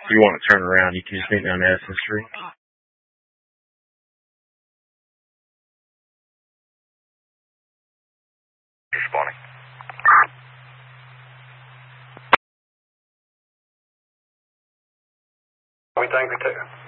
you want to turn around, you can just meet me on Edison Street. Responding. We Tango 2.